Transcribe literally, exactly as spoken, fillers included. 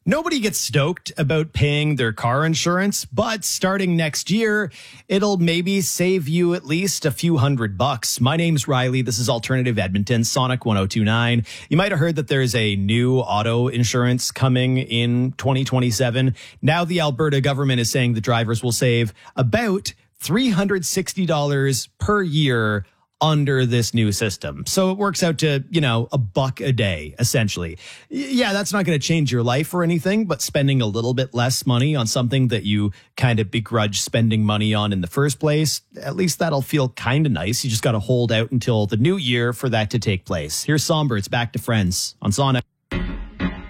Nobody gets stoked about paying their car insurance, but starting next year, it'll maybe save you at least a few hundred bucks. My name's Riley. This is Alternative Edmonton, Sonic one oh two point nine. You might have heard that there's a new auto insurance coming in twenty twenty-seven. Now the Alberta government is saying the drivers will save about three hundred sixty dollars per year under this new system. So it works out to, you know, a buck a day, essentially. Yeah, that's not going to change your life or anything, but spending a little bit less money on something that you kind of begrudge spending money on in the first place, at least that'll feel kind of nice. You just got to hold out until the new year for that to take place. Here's Somber. It's back to Friends on Sonic.